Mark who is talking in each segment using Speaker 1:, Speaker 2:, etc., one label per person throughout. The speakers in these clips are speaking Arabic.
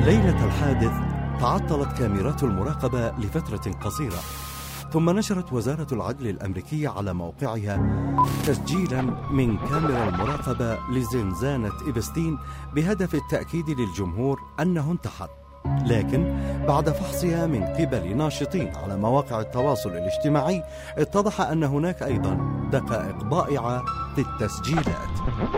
Speaker 1: ليلة الحادث تعطلت كاميرات المراقبة لفترة قصيرة، ثم نشرت وزارة العدل الأمريكية على موقعها تسجيلا من كاميرا المراقبة لزنزانة إبستين بهدف التأكيد للجمهور أنه انتحر. لكن بعد فحصها من قبل ناشطين على مواقع التواصل الاجتماعي اتضح أن هناك أيضا دقائق ضائعة في التسجيلات،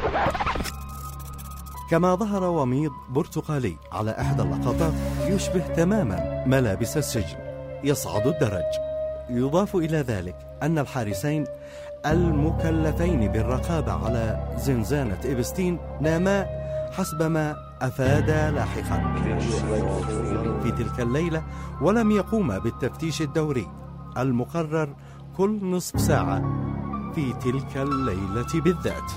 Speaker 1: كما ظهر وميض برتقالي على إحدى اللقطات يشبه تماما ملابس السجن يصعد الدرج. يضاف إلى ذلك أن الحارسين المكلفين بالرقابة على زنزانة إبستين ناما حسب ما أفاد لاحقا في تلك الليلة، ولم يقوما بالتفتيش الدوري المقرر كل نصف ساعة في تلك الليلة بالذات.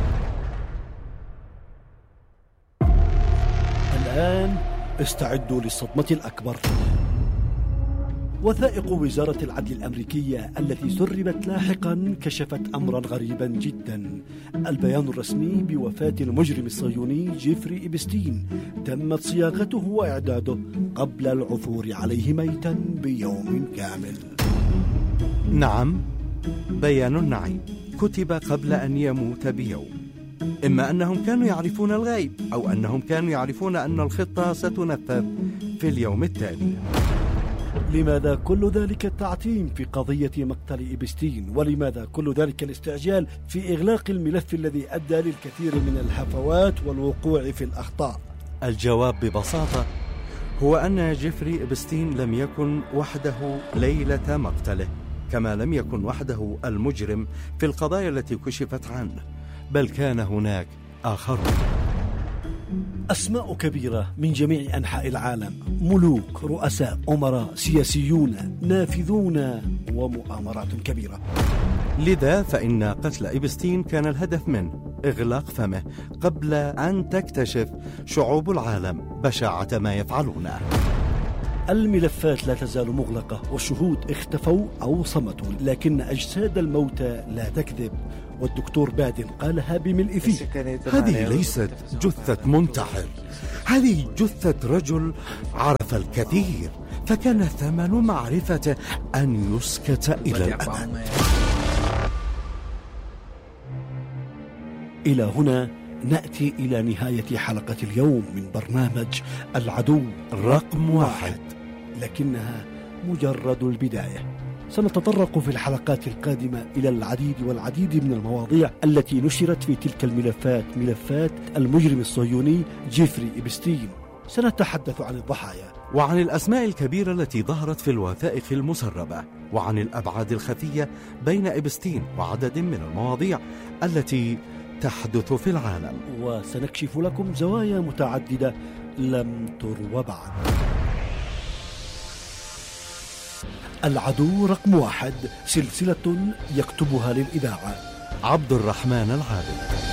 Speaker 2: الآن استعدوا للصدمة الأكبر. وثائق وزارة العدل الأمريكية التي سربت لاحقا كشفت أمرا غريبا جدا. البيان الرسمي بوفاة المجرم الصهيوني جيفري إبستين تمت صياغته وإعداده قبل العثور عليه ميتا بيوم كامل.
Speaker 1: نعم، بيان نعيم كتب قبل أن يموت بيوم. إما أنهم كانوا يعرفون الغيب أو أنهم كانوا يعرفون أن الخطة ستنفذ في اليوم التالي.
Speaker 2: لماذا كل ذلك التعتيم في قضية مقتل إبستين؟ ولماذا كل ذلك الاستعجال في إغلاق الملف الذي أدى للكثير من الهفوات والوقوع في الأخطاء؟
Speaker 1: الجواب ببساطة هو أن جيفري إبستين لم يكن وحده ليلة مقتله، كما لم يكن وحده المجرم في القضايا التي كشفت عنه، بل كان هناك آخرون.
Speaker 2: أسماء كبيرة من جميع أنحاء العالم، ملوك، رؤساء، أمراء، سياسيون، نافذون، ومؤامرات كبيرة.
Speaker 1: لذا فإن قتل إبستين كان الهدف منه إغلاق فمه قبل أن تكتشف شعوب العالم بشاعة ما يفعلونه.
Speaker 2: الملفات لا تزال مغلقة والشهود اختفوا أو صمتوا، لكن أجساد الموتى لا تكذب، والدكتور بادن قالها بملء فيه.
Speaker 1: هذه ليست جثة منتحر، هذه جثة رجل عرف الكثير، فكان ثمن معرفته أن يسكت إلى الأبد.
Speaker 2: إلى هنا نأتي إلى نهاية حلقة اليوم من برنامج العدو
Speaker 1: رقم 1،
Speaker 2: لكنها مجرد البداية. سنتطرق في الحلقات القادمة إلى العديد والعديد من المواضيع التي نشرت في تلك الملفات، ملفات المجرم الصهيوني جيفري إبستين. سنتحدث عن الضحايا
Speaker 1: وعن الأسماء الكبيرة التي ظهرت في الوثائق المسربة، وعن الأبعاد الخفية بين إبستين وعدد من المواضيع التي تحدث في العالم،
Speaker 2: وسنكشف لكم زوايا متعددة لم تروى بعد. العدو رقم 1، سلسلة يكتبها للإذاعة
Speaker 1: عبد الرحمن العابد.